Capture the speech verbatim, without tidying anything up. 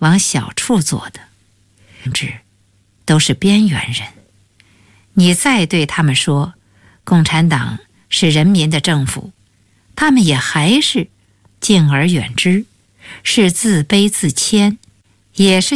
往小处做的，这都是边缘人。你再对他们说共产党是人民的政府，他们也还是敬而远之，是自卑自谦，也是